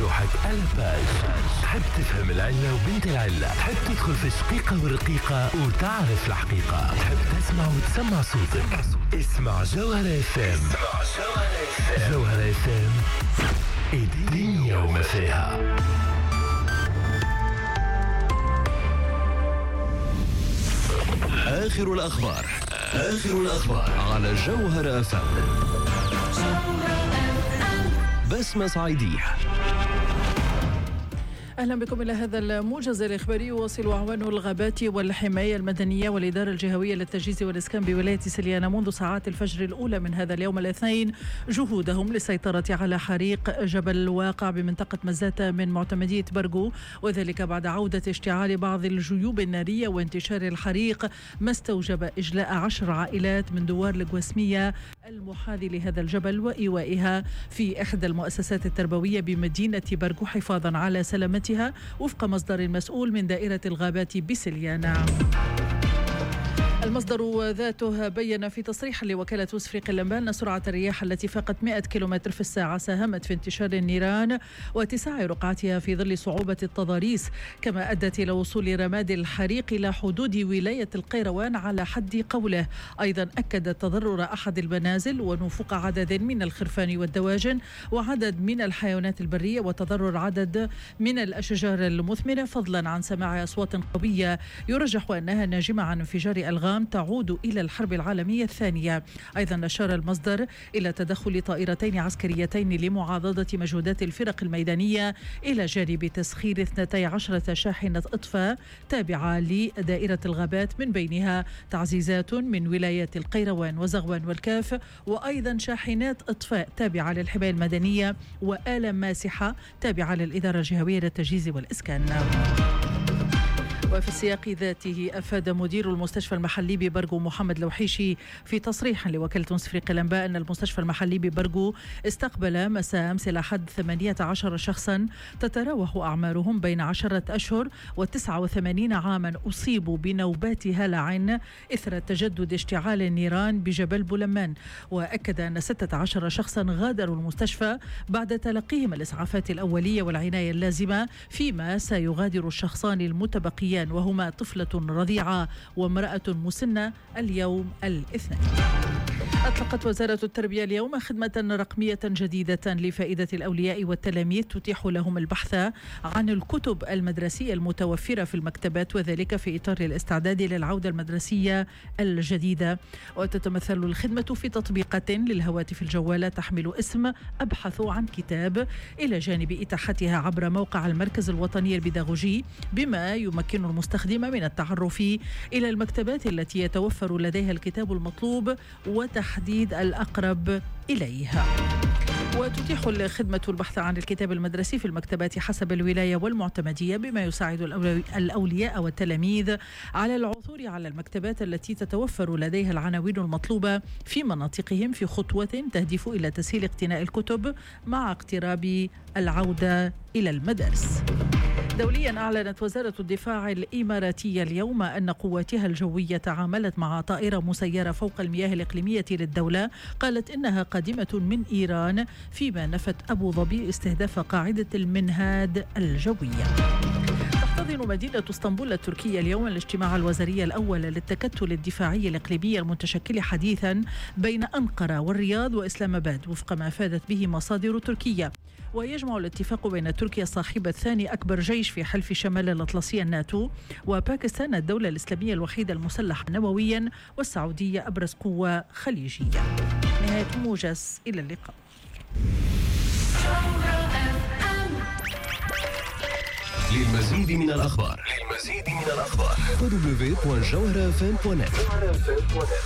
روحك على باج. تحب تفهم العلة وبنت العلة، تحب تدخل في الشقيقة والرقيقة وتعرف الحقيقة، تحب تسمع وتسمع صوتك. اسمع جوهرة FM. جوهرة FM، الدنيا وما فيها. آخر الأخبار على جوهرة FM. بسمة صعيدية. أهلا بكم إلى هذا الموجز الإخباري. يواصل أعوان الغابات والحماية المدنية والإدارة الجهوية للتجهيز والإسكان بولاية سليانة منذ ساعات الفجر الأولى من هذا اليوم الاثنين جهودهم للسيطرة على حريق جبل الواقع بمنطقة مزاتة من معتمدية برغو، وذلك بعد عودة اشتعال بعض الجيوب النارية وانتشار الحريق، ما استوجب إجلاء 10 عائلات من دوار القواسمية المحاذي لهذا الجبل وإيوائها في إحدى المؤسسات التربوية بمدينة برغو حفاظا على سلامتها، وفق مصدر مسؤول من دائرة الغابات بسليانة. المصدر ذاته بيّن في تصريح لوكالة وسفريق الأنباء أن سرعة الرياح التي فاقت 100 كيلومتر في الساعة ساهمت في انتشار النيران واتساع رقعتها في ظل صعوبة التضاريس، كما أدت إلى وصول رماد الحريق إلى حدود ولاية القيروان على حد قوله. أيضا أكد تضرر أحد المنازل ونفوق عدد من الخرفان والدواجن وعدد من الحيوانات البرية وتضرر عدد من الأشجار المثمرة، فضلا عن سماع أصوات قوية يرجح أنها ناجمة عن انفجار ألغام تعود إلى الحرب العالمية الثانية. أيضا أشار المصدر إلى تدخل طائرتين عسكريتين لمعاضدة مجهودات الفرق الميدانية إلى جانب تسخير 12 شاحنة إطفاء تابعة لدائرة الغابات، من بينها تعزيزات من ولايات القيروان وزغوان والكاف، وأيضا شاحنات إطفاء تابعة للحماية المدنية وآلة ماسحة تابعة للإدارة الجهوية للتجهيز والإسكان. وفي السياق ذاته أفاد مدير المستشفى المحلي ببرغو محمد لوحيشي في تصريح لوكالة وسفريق الأنباء أن المستشفى المحلي ببرغو استقبل مساء أمس الأحد 18 شخصا تتراوح أعمارهم بين 10 أشهر و89 عاما أصيبوا بنوبات هلع إثر تجدد اشتعال النيران بجبل بولمان، وأكد أن 16 شخصا غادروا المستشفى بعد تلقيهم الإسعافات الأولية والعناية اللازمة، فيما سيغادر الشخصان المتبقيان وهما طفلة رضيعة وامرأة مسنة اليوم الاثنين. أطلقت وزارة التربية اليوم خدمة رقمية جديدة لفائدة الأولياء والتلاميذ تتيح لهم البحث عن الكتب المدرسية المتوفرة في المكتبات، وذلك في إطار الاستعداد للعودة المدرسية الجديدة. وتتمثل الخدمة في تطبيقات للهواتف الجوالة تحمل اسم أبحث عن كتاب، إلى جانب إتاحتها عبر موقع المركز الوطني البيداغوجي، بما يمكن المستخدم من التعرف إلى المكتبات التي يتوفر لديها الكتاب المطلوب وتحديد الأقرب إليها. وتتيح الخدمة البحث عن الكتاب المدرسي في المكتبات حسب الولاية والمعتمدية، بما يساعد الأولياء والتلاميذ على العثور على المكتبات التي تتوفر لديها العناوين المطلوبة في مناطقهم، في خطوة تهدف إلى تسهيل اقتناء الكتب مع اقتراب العودة إلى المدارس. دوليا، أعلنت وزارة الدفاع الإماراتية اليوم أن قواتها الجوية تعاملت مع طائرة مسيرة فوق المياه الإقليمية للدولة قالت إنها قادمة من إيران، فيما نفت أبو ظبي استهداف قاعدة المنهاد الجوية. تحتضن مدينة اسطنبول التركية اليوم الاجتماع الوزاري الأول للتكتل الدفاعي الإقليمي المتشكل حديثا بين أنقرة والرياض وإسلام آباد، وفق ما أفادت به مصادر تركية. ويجمع الاتفاق بين تركيا صاحبة ثاني أكبر جيش في حلف شمال الأطلسي الناتو، وباكستان الدولة الإسلامية الوحيدة المسلحة نوويا، والسعودية أبرز قوة خليجية. نهاية موجز، إلى اللقاء. للمزيد من الأخبار www.jawharafm.net